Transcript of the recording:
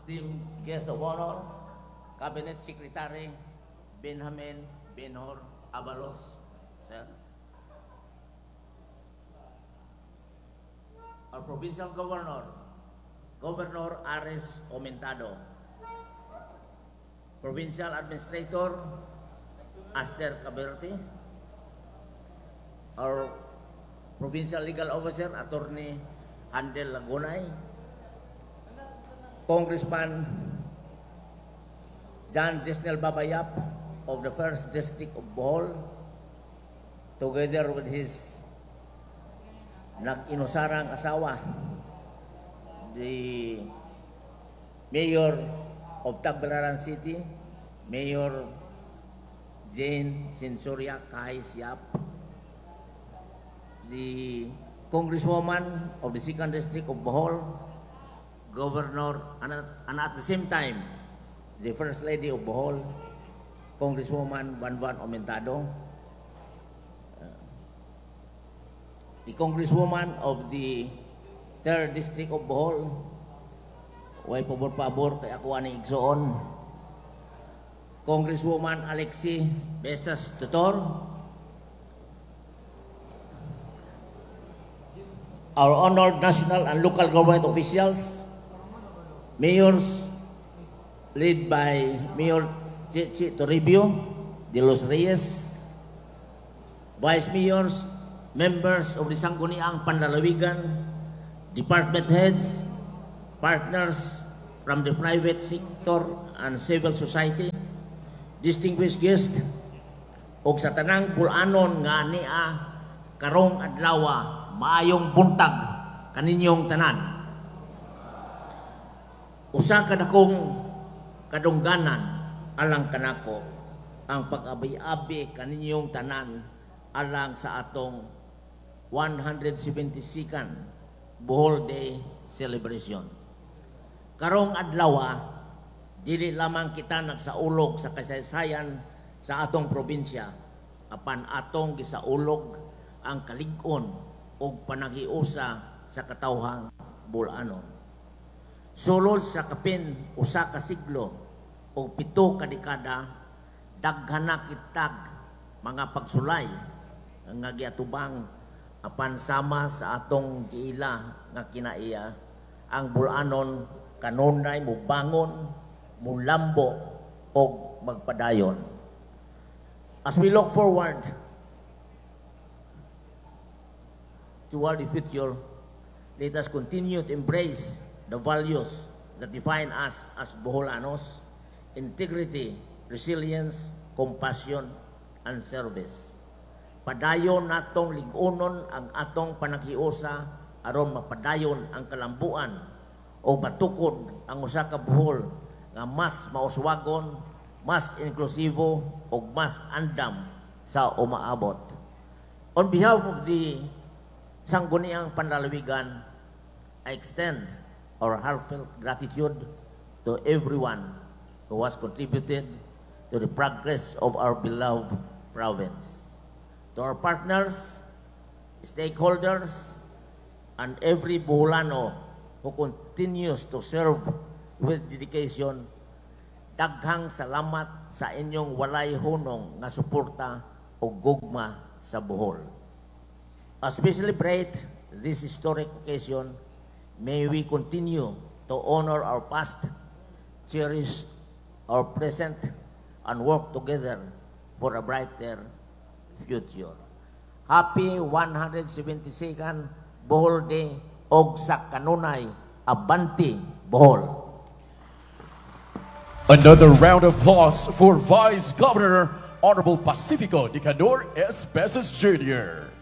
esteemed guest of honor, Cabinet Secretary Benjamin Benhor Abalos, sir. Our Provincial Governor, Governor Ares Omentado. Provincial Administrator, Aster Caberti. Our Provincial Legal Officer, Attorney Handel Lagunay. Congressman John Jesnel Babayap of the 1st District of Bohol, together with his nag-inusarang asawa, the Mayor of Tagbilaran City, Mayor Jane Sinsuria Kahis Yap, the Congresswoman of the 2nd District of Bohol, Governor, and at the same time, the First Lady of Bohol, Congresswoman Banban Omentado, the Congresswoman of the 3rd District of Bohol, way pabor-pabor kay ako ani igsoon, Congresswoman Alexi Besas Tutor, our honored national and local government officials, mayors led by Mayor Chichi Toribio de los Reyes, vice mayors, members of the Sangguniang Panlalawigan, department heads, partners from the private sector and civil society, distinguished guests, ug sa tanang pulanon nga ania karong adlaw, maayong buntag kaninyong tanan. Usa ka dakong kadungganan alang kanako ang pag-abi-abi kaninyong tanan alang sa atong 172nd Bohol Day celebration. Karong adlaw, dili lamang kita nagsaulog sa kasaysayan sa atong probinsya, apan atong gisaulog ang kalig-on ug panaghiusa sa katawhang Bulanon. Sulod sa kapin usa ka siglo o 7 ka dekada, daghana kitag mga pagsulay nga giatubang apan sama sa atong giila nga kinaiya ang Bulanon kanunay mubangon, mulambo og magpadayon. As we look forward toward the future, let us continue to embrace the values that define us as Boholanos: integrity, resilience, compassion, and service. Padayon natong lig-unon ang atong panaghiusa aron mapadayon ang kalambuan o matukod ang usa ka Bohol nga mas mauswagon, mas inklusibo o mas andam sa umaabot. On behalf of the Sangguniang Panlalawigan, I extend our heartfelt gratitude to everyone who has contributed to the progress of our beloved province. To our partners, stakeholders, and every Boholano who continues to serve with dedication, daghang salamat sa inyong walay hunong nga suporta o gugma sa Bohol. As we celebrate this historic occasion, may we continue to honor our past, cherish our present, and work together for a brighter future. Happy 172nd Bohol Day og sa kanunay Abante Bohol. Another round of applause for Vice Governor Honorable Pacifico Nicandor S. Besas Jr.